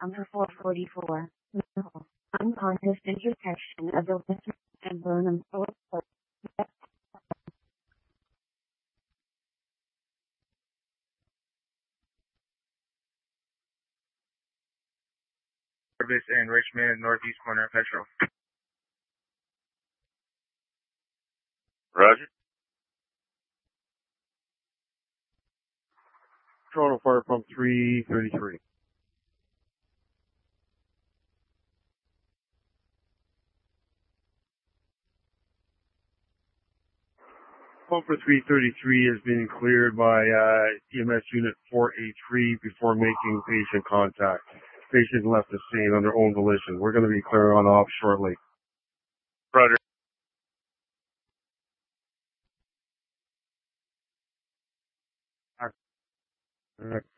Number 444. No. Unconscious intersection of the listener and Burnham. Service in Richmond, northeast corner of Petro. Roger. Toronto Fire Pump 333. Pump for 333 has been cleared by EMS Unit 483 before making patient contact. Patient left the scene on their own volition. We're going to be clearing on off shortly. Roger. All right.